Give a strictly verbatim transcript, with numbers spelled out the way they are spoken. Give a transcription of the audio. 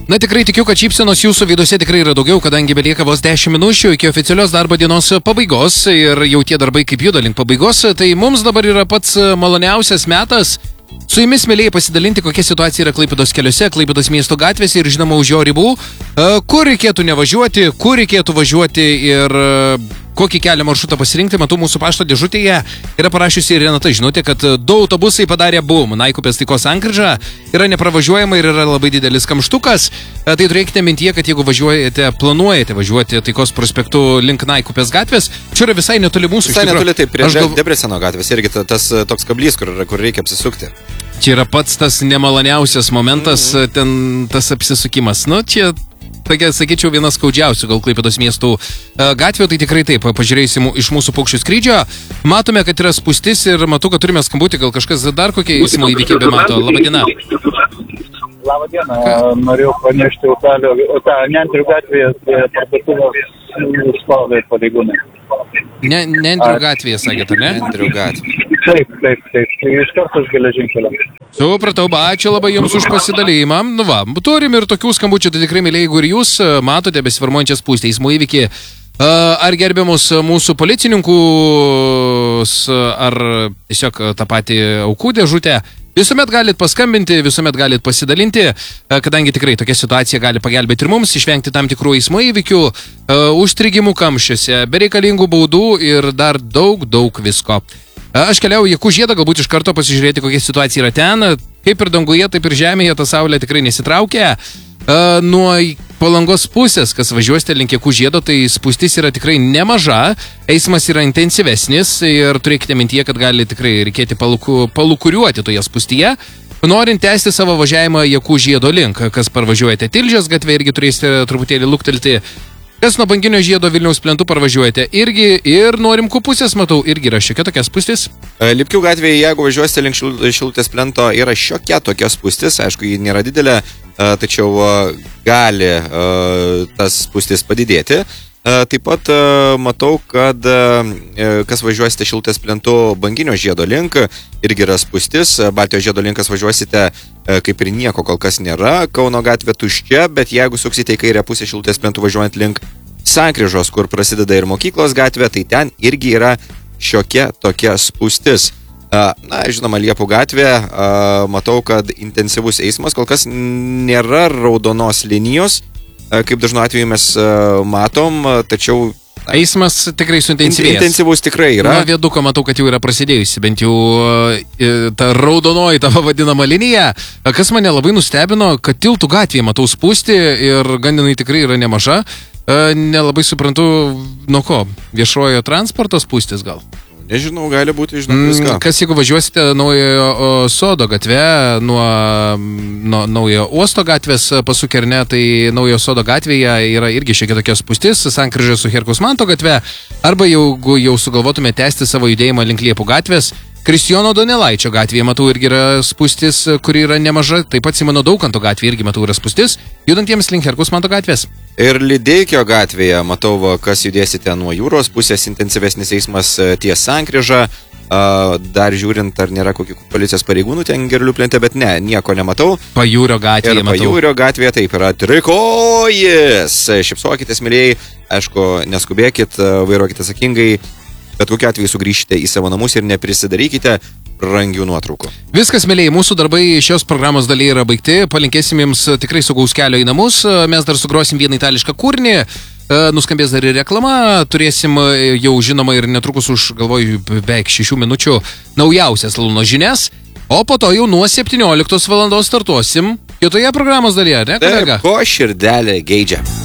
Na tikrai tikiu, kad šypsenos jūsų veiduose tikrai yra daugiau, kadangi belieka vos dešimt minučių iki oficialios darbo dienos pabaigos ir jau tie darbai kaip juda link pabaigos, tai mums dabar yra pats maloniausias metas su jumis, mėlyje, pasidalinti, kokia situacija yra Klaipėdos keliuose, Klaipėdos miesto gatvėse ir žinoma už jo ribų, kur reikėtų nevažiuoti, kur reikėtų važiuoti ir kokį kelią maršrutą pasirinkti. Matau, mūsų pašto dėžutėje yra parašiusi Renata žinutė, kad du autobusai padarė bum. Naikupės Taikos sankryža yra nepravažiuojama ir yra labai didelis kamštukas. Tai turėkite mintyje, kad jeigu važiuojate, planuojate važiuoti Taikos prospektu link Naikupės gatvės, čia yra visai netoli mūsų. Visai netoli, taip, prie gal... Debreceno gatvės irgi tas toks kablys, kur, kur reikia apsisukti. Čia yra pats tas nemaloniausias momentas, mm. ten tas apsisukimas. Nu, čia, tokia, sakyčiau, vienas skaudžiausių gal Klaipėdos miestų gatvė, tai tikrai taip, pažiūrėsim iš mūsų paukščių skrydžio. Matome, kad yra spūstis ir matau, kad turime skambutį, gal kažkas dar kokie eismo įvykiai be mato. Labadiena. Labadiena, norėjau pranešti Utalio, tą Nendrių gatvėje parduotuvės spaudai pareigūnai. Ne, Nendrių gatvėje, sakėte, ne? Nendrių gatvėje. Taip, taip, taip. Tai iš karto aš geležinkelio. Supratau, ačiū labai jums už pasidalėjimą. Nu va, turim ir tokių skambučių, tai tikrai, mėlyje, jeigu ir jūs matote besiformuojančias spūstį eismo įvykį, ar gerbiamus mūsų policininkus, ar tiesiog tą patį aukų dėžutę, visuomet galit paskambinti, visuomet galit pasidalinti, kadangi tikrai tokia situacija gali pagelbėti ir mums, išvengti tam tikrų eismo įvykių, užstrigimų kamščiuose, bereikalingų baudų ir dar daug, daug visko. Aš keliauju į Jakų žiedą, galbūt iš karto pasižiūrėti, kokia situacija yra ten. Kaip ir danguje, taip ir žemėje, ta saulė tikrai nesitraukia. Nuo Palangos pusės, kas važiuosite link Jakų žiedo, tai spūstis yra tikrai nemaža, eismas yra intensyvesnis ir turėkite mintyje, kad gali tikrai reikėti paluku, palukuriuoti toje spūstyje. Norint tęsti savo važiavimą Jakų žiedo link, kas parvažiuojate Tilžės gatvę, irgi turėsite truputėlį luktelti. Kas nuo Banginio žiedo Vilniaus plentų parvažiuojate irgi ir nuo Rimkų pusės, matau, irgi yra šiokia tokia spūstis. Lipkių gatvėje, jeigu važiuosite link Šilutės plento, yra šiokia tokia spūstis, aišku, ji nėra didelė, tačiau gali tas spūstis padidėti. Taip pat matau, kad kas važiuosite Šilutės plentų Banginio žiedo link, irgi yra spūstis. Baltijos žiedo linkas važiuosite, kaip ir nieko kol kas nėra. Kauno gatvė tuščia, bet jeigu suksite į kairę pusę Šilutės plentų važiuojant link sankryžos, kur prasideda ir mokyklos gatvė, tai ten irgi yra šiokia tokia spūstis. Na, žinoma, Liepų gatvė, matau, kad intensyvus eismas, kol kas nėra raudonos linijos, kaip dažnu atveju mes matom, tačiau... Eismas tikrai suintensyvėjęs. Intensyvus tikrai yra. Nuo viaduko matau, kad jau yra prasidėjusi, bent jau ta raudonoji, ta vadinama linija. Kas mane labai nustebino, kad Tiltų gatvėje matau spūstį ir ganėnai tikrai yra nemaža. Nelabai suprantu, nuo ko, viešojo transporto spūstis gal? Nežinau, gali būti, žinau, viską. Kas jeigu važiuosite naujojo Sodo gatvę, nuo, nuo naujojo Uosto gatvės pasukerne, tai naujojo Sodo gatvėje yra irgi šiek tiek tokia spūstis, sankryža su Herkaus Manto gatve, arba jeigu jau sugalvotume tęsti savo judėjimą link Liepų gatvės, Kristijono Donelaičio gatvėje, matau, irgi yra spūstis, kuri yra nemaža, taip pat Simono Daukanto gatvėje irgi matau yra spūstis, judantiems link Herkaus Manto gatvės. Ir Lideikio gatvėje, matau, kas judėsite nuo jūros pusės, intensyvesnis eismas ties sankryža, dar žiūrint, ar nėra kokių policijos pareigūnų ten Gerlių plente, bet ne, nieko nematau. Pajūrio gatvėje, matau. Ir Pajūrio gatvėje taip yra trikojis. Šipsuokitės, mylėjai, aišku, neskubėkit, vairuokite sakingai. Bet kokiu atveju sugrįžite į savo namus ir neprisidarykite brangių nuotraukų. Viskas, mėlyje, mūsų darbai šios programos dalyje yra baigti. Palinkėsim jums tikrai saugaus kelio į namus. Mes dar sugrosim vieną itališką kūrinį. Nuskambės dar ir reklama. Turėsim jau žinoma ir netrukus už, galvoju, beveik šešių minučių naujausias Luno žinias. O po to jau nuo septynioliktos valandos startuosim kitoje programos dalyje, ne, kolega? Taip, ko širdelė geidžia.